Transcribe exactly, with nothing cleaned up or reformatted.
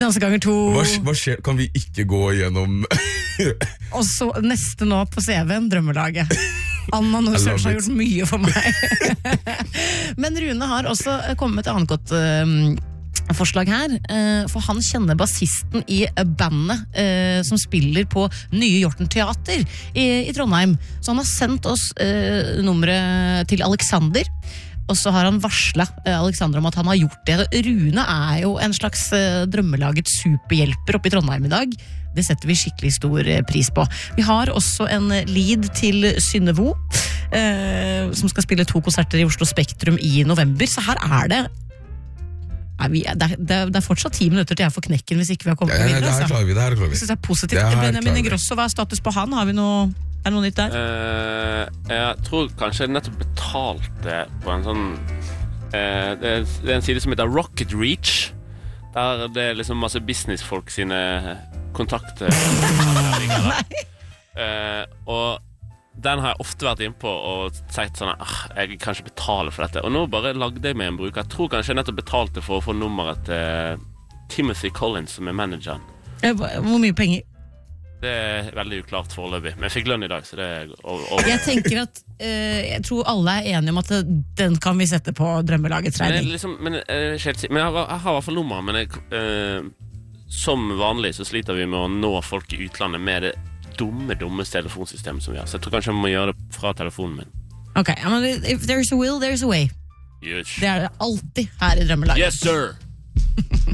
Danse ganger to. Hva, hva skjer? Kan vi ikke gå igjennom? Og så neste nå på C V-en, Drømmelaget. Anna Norsørs har gjort mye for meg. Men Rune har også kommet med et annet godt uh, forslag her. Uh, for han kjenner bassisten i bandet uh, som spiller på Nye Hjorten Teater i, i Trondheim. Så han har sendt oss uh, nummeret til Alexander. Og så har han varslet uh, Alexander om at han har gjort det. Rune er jo en slags uh, drømmelagets superhjelper oppe i Trondheim i dag. Det setter vi skikkelig stor pris på. Vi har også en lead til Synnevo, eh, som skal spille to konserter i Oslo Spektrum i november. Så her er det er vi, det, er, det er fortsatt ti minutter til jeg får knekken hvis ikke vi har kommet ja, videre. Det her klarer vi, det her klarer vi. Jeg synes det er positivt. Benjamin Ingrosso, hva er status på han? Har vi noe, er det noe nytt der? Uh, jeg tror kanskje jeg nettopp betalte på en sånn uh, det, er, det er en side som heter Rocket Reach. Der det er liksom masse businessfolk sine kontakter. uh, og den har jeg ofte vært inne på og sagt sånn ah, jeg kan ikke betale for dette. Og nå bare lagde jeg med en bruker. Jeg tror kanskje jeg nettopp betalte for å få nummeret til Timothy Collins, som er manageren. Hvor mye penger? Det er veldig uklart foreløpig. Men jeg fikk lønn i dag, så det er over. Jeg tenker at uh, jeg tror alle er enige om at den kan vi sette på Drømmelagets regning. Men, liksom, men, uh, helt, men jeg, jeg har i hvert fall nummer, men jeg, uh, som vanlig så sliter vi med å nå folk i utlandet med det dumme, dumme telefonsystemet som vi har. Så jeg tror kanskje jeg må gjøre det fra telefonen min. Ok, men if there's a will, there's a way. Yes. Det er det alltid her i Drømmelaget. Yes, sir!